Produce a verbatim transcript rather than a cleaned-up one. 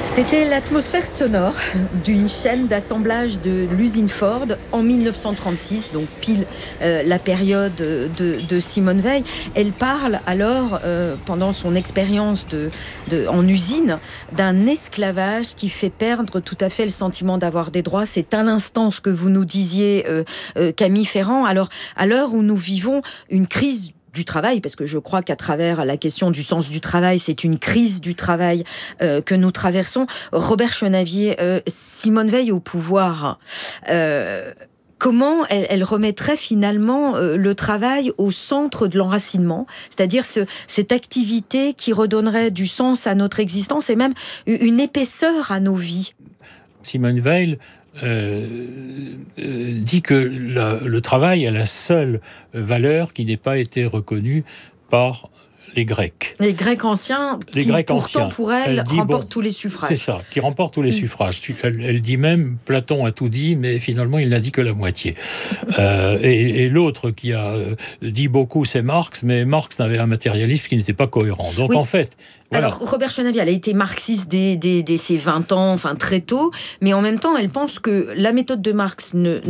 C'était l'atmosphère sonore d'une chaîne d'assemblage de l'usine Ford en mille neuf cent trente-six, donc pile euh, la période de, de Simone Veil. Elle parle alors, euh, pendant son expérience de, de, en usine, d'un esclavage qui fait perdre tout à fait le sentiment d'avoir des droits. C'est à l'instant ce que vous nous disiez, euh, euh, Camille Ferrand. Alors, à l'heure où nous vivons une crise du travail, parce que je crois qu'à travers la question du sens du travail, c'est une crise du travail euh, que nous traversons. Robert Chenavier, euh, Simone Veil au pouvoir, euh, comment elle, elle remettrait finalement euh, le travail au centre de l'enracinement, c'est-à-dire ce, cette activité qui redonnerait du sens à notre existence et même une épaisseur à nos vies. Simone Veil Euh, euh, dit que la, le travail a la seule valeur qui n'ait pas été reconnue par les Grecs. Les Grecs anciens, les qui Grecs pourtant anciens. pour elle, elle dit, remportent bon, tous les suffrages. C'est ça, qui remportent tous les suffrages. Elle, elle dit même, Platon a tout dit, mais finalement il n'a dit que la moitié. euh, et, et l'autre qui a dit beaucoup, c'est Marx, mais Marx n'avait un matérialisme qui n'était pas cohérent. Donc oui. en fait... Voilà. Alors, Robert Chenavier, elle a été marxiste dès, dès, dès ses vingt ans, enfin très tôt, mais en même temps, elle pense que la méthode de Marx ne